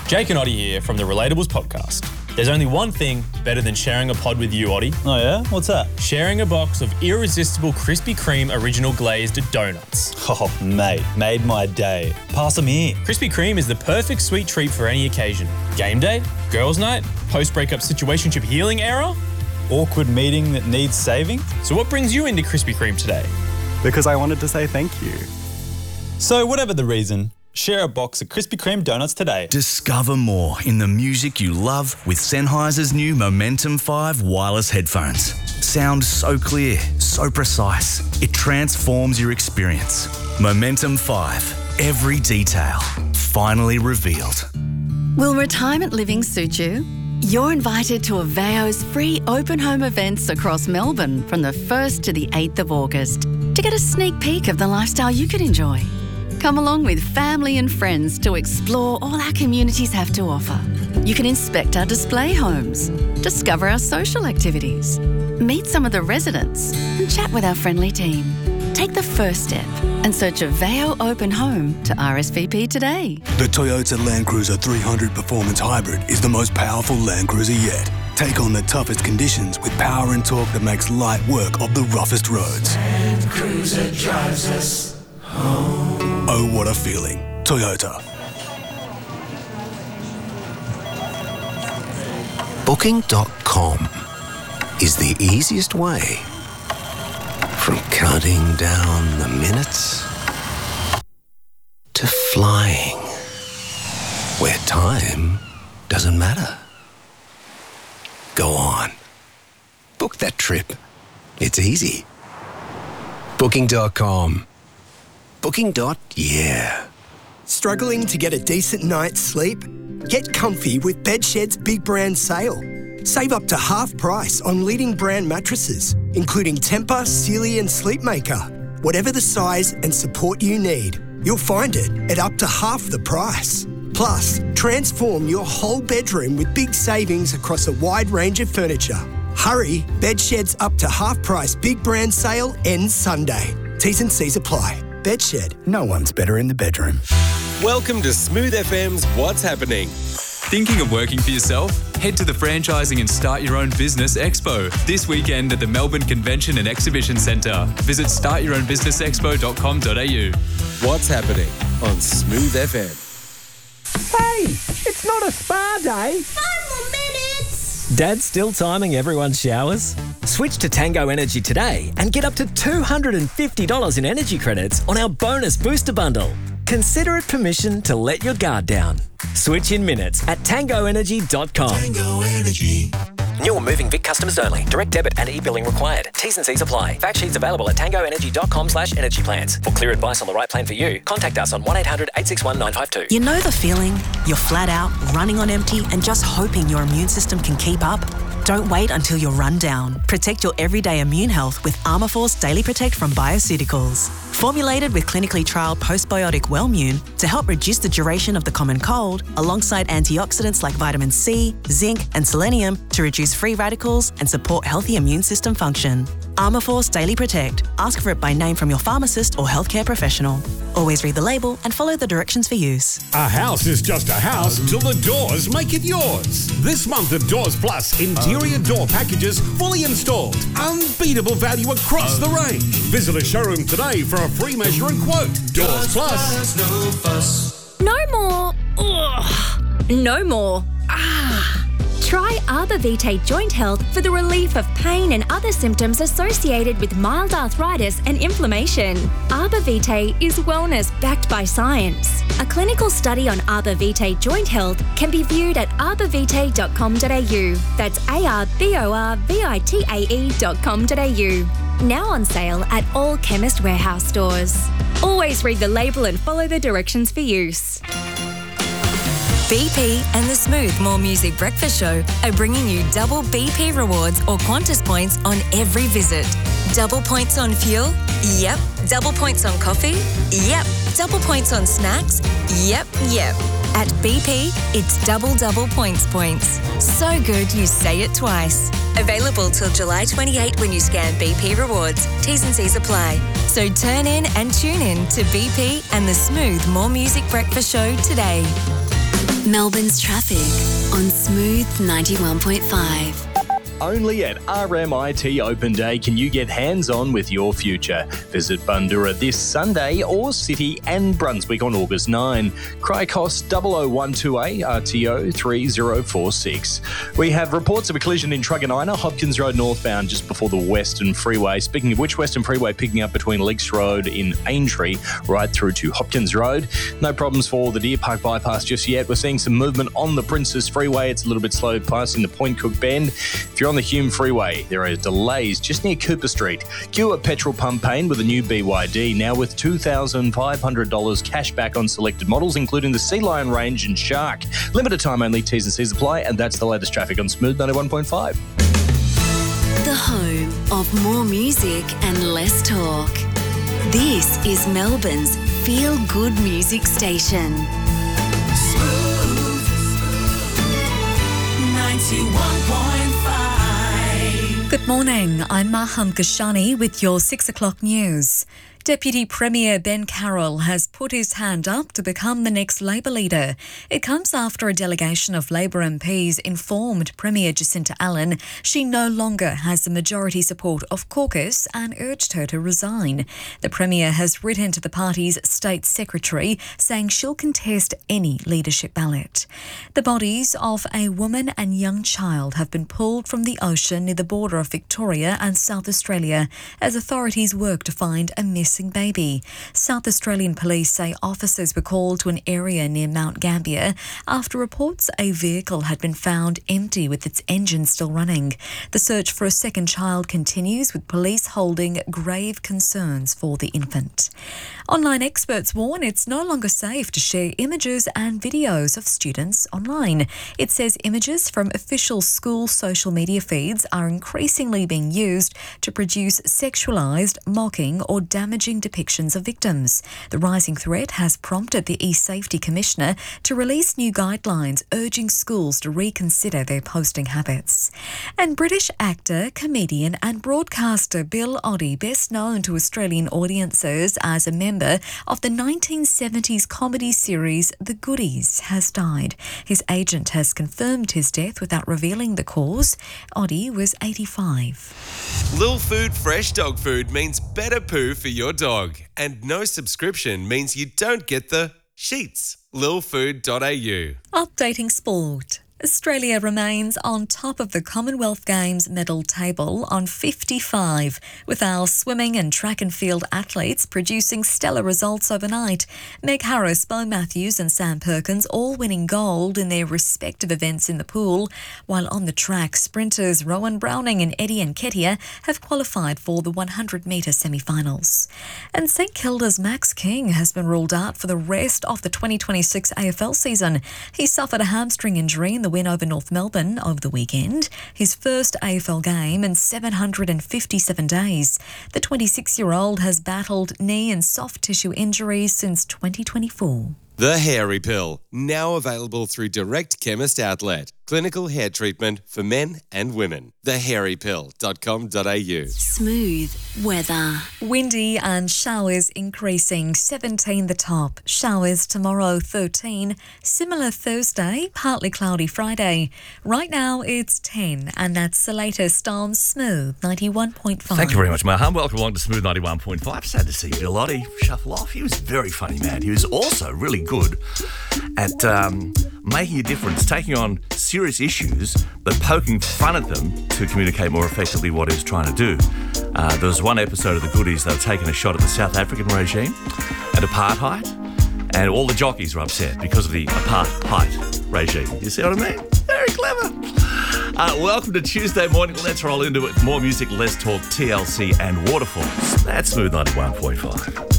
Jake and Oddie here from the Relatables podcast. There's only one thing better than sharing a pod with you, Oddie. Oh yeah? What's that? Sharing a box of irresistible Krispy Kreme original glazed donuts. Oh, mate, made my day. Pass them here. Krispy Kreme is the perfect sweet treat for any occasion. Game day, girls' night, post-breakup situationship healing era. Awkward meeting that needs saving? So what brings you into Krispy Kreme today? Because I wanted to say thank you. So whatever the reason, share a box of Krispy Kreme donuts today. Discover more in the music you love with Sennheiser's new Momentum 5 wireless headphones. Sound so clear, so precise, it transforms your experience. Momentum 5, every detail, finally revealed. Will retirement living suit you? You're invited to Aveo's free open home events across Melbourne from the 1st to the 8th of August to get a sneak peek of the lifestyle you could enjoy. Come along with family and friends to explore all our communities have to offer. You can inspect our display homes, discover our social activities, meet some of the residents and chat with our friendly team. Take the first step and search Aveo Open Home to RSVP today. The Toyota Land Cruiser 300 Performance Hybrid is the most powerful Land Cruiser yet. Take on the toughest conditions with power and torque that makes light work of the roughest roads. Land Cruiser drives us home. Oh, what a feeling. Toyota. Booking.com is the easiest way from counting down the minutes to flying where time doesn't matter. Go on. Book that trip. It's easy. Booking.com. Booking.yeah. Struggling to get a decent night's sleep? Get comfy with Bedshed's big brand sale. Save up to half price on leading brand mattresses, including Tempur, Sealy and Sleepmaker. Whatever the size and support you need, you'll find it at up to half the price. Plus, transform your whole bedroom with big savings across a wide range of furniture. Hurry, Bedshed's up to half price big brand sale ends Sunday. T's and C's apply. Bedshed, no one's better in the bedroom. Welcome to Smooth FM's What's Happening. Thinking of working for yourself? Head to the Franchising and Start Your Own Business Expo this weekend at the Melbourne Convention and Exhibition Centre. Visit startyourownbusinessexpo.com.au. What's Happening on Smooth FM. Hey, it's not a spa day. 5 more minutes. Dad's still timing everyone's showers? Switch to Tango Energy today and get up to $250 in energy credits on our bonus booster bundle. Consider it permission to let your guard down. Switch in minutes at tangoenergy.com. Tango Energy. New or moving Vic customers only. Direct debit and e-billing required. T's and C's apply. Fact sheets available at tangoenergy.com/energy plans. For clear advice on the right plan for you, contact us on 1-800-861-952. You know the feeling? You're flat out, running on empty and just hoping your immune system can keep up? Don't wait until you're run down. Protect your everyday immune health with Armourforce Daily Protect from Bioceuticals. Formulated with clinically trialled postbiotic Wellmune to help reduce the duration of the common cold, alongside antioxidants like vitamin C, zinc and selenium to reduce free radicals and support healthy immune system function. Armourforce Daily Protect. Ask for it by name from your pharmacist or healthcare professional. Always read the label and follow the directions for use. A house is just a house till the doors make it yours. This month of Doors Plus, interior door packages fully installed. Unbeatable value across the range. Visit a showroom today for a free measure and quote. Doors Plus. No fuss. No more. Ugh. No more. Try Arbor Vitae Joint Health for the relief of pain and other symptoms associated with mild arthritis and inflammation. Arbor Vitae is wellness backed by science. A clinical study on Arbor Vitae Joint Health can be viewed at arborvitae.com.au. That's arborvitae.com.au. Now on sale at all Chemist Warehouse stores. Always read the label and follow the directions for use. BP and the Smooth More Music Breakfast Show are bringing you double BP rewards or Qantas points on every visit. Double points on fuel? Yep. Double points on coffee? Yep. Double points on snacks? Yep. At BP, it's double points. So good you say it twice. Available till July 28 when you scan BP Rewards. T's and C's apply. So turn in and tune in to BP and the Smooth More Music Breakfast Show today. Melbourne's traffic on Smooth 91.5. Only at RMIT Open Day can you get hands-on with your future. Visit Bundoora this Sunday or City and Brunswick on August 9. Crycos 0012A RTO 3046. We have reports of a collision in Truganina, Hopkins Road northbound just before the Western Freeway. Speaking of which, Western Freeway picking up between Leaks Road in Aintree right through to Hopkins Road. No problems for the Deer Park bypass just yet. We're seeing some movement on the Princess Freeway. It's a little bit slow passing the Point Cook Bend. If you're on the Hume Freeway, there are delays just near Cooper Street. Queue at petrol pump Payne with a new BYD, now with $2,500 cash back on selected models, including the Sea Lion range and Shark. Limited time only, T's and C's apply, and that's the latest traffic on Smooth 91.5. The home of more music and less talk. This is Melbourne's feel-good music station. Smooth 91.5. Good morning, I'm Maham Kashani with your 6 o'clock news. Deputy Premier Ben Carroll has put his hand up to become the next Labor leader. It comes after a delegation of Labor MPs informed Premier Jacinta Allen she no longer has the majority support of caucus and urged her to resign. The Premier has written to the party's State Secretary saying she'll contest any leadership ballot. The bodies of a woman and young child have been pulled from the ocean near the border of Victoria and South Australia as authorities work to find a missing baby. South Australian police say officers were called to an area near Mount Gambier after reports a vehicle had been found empty with its engine still running. The search for a second child continues, with police holding grave concerns for the infant. Online experts warn it's no longer safe to share images and videos of students online. It says images from official school social media feeds are increasingly being used to produce sexualised, mocking or damaging depictions of victims. The rising threat has prompted the eSafety Commissioner to release new guidelines urging schools to reconsider their posting habits. And British actor, comedian and broadcaster Bill Oddie, best known to Australian audiences as a member of the 1970s comedy series The Goodies, has died. His agent has confirmed his death without revealing the cause. Oddie was 85. Lil Food Fresh Dog Food means better poo for your dog. And no subscription means you don't get the sheets. lilfood.au. Updating sport. Australia remains on top of the Commonwealth Games medal table on 55, with our swimming and track and field athletes producing stellar results overnight. Meg Harris, Bo Matthews and Sam Perkins all winning gold in their respective events in the pool, while on the track, sprinters Rowan Browning and Eddie Nketiah have qualified for the 100-metre semi-finals. And St Kilda's Max King has been ruled out for the rest of the 2026 AFL season. He suffered a hamstring injury in the win over North Melbourne over the weekend, his first AFL game in 757 days. The 26-year-old has battled knee and soft tissue injuries since 2024. The Hairy Pill, now available through Direct Chemist Outlet. Clinical hair treatment for men and women. thehairypill.com.au. Smooth weather. Windy and showers increasing, 17 the top. Showers tomorrow, 13. Similar Thursday, partly cloudy Friday. Right now it's 10, and that's the latest on Smooth 91.5. Thank you very much, Maham. Welcome along to Smooth 91.5. Sad to see Bill Oddie shuffle off. He was a very funny man. He was also really good at making a difference, taking on serious issues, but poking fun at them to communicate more effectively what he was trying to do. There was one episode of The Goodies that had taken a shot at the South African regime and apartheid, and all the jockeys were upset because of the apartheid regime. You see what I mean? Very clever. Welcome to Tuesday morning. Let's roll into it. More music, less talk, TLC and Waterfalls. That's Smooth 91.5.